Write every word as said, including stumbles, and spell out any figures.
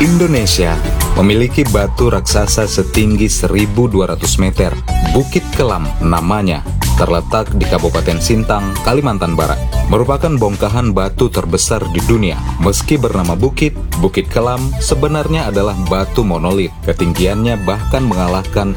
Indonesia memiliki batu raksasa setinggi seribu dua ratus meter. Bukit Kelam namanya, terletak di Kabupaten Sintang, Kalimantan Barat. Merupakan bongkahan batu terbesar di dunia. Meski bernama bukit, Bukit Kelam sebenarnya adalah batu monolit. Ketinggiannya bahkan mengalahkan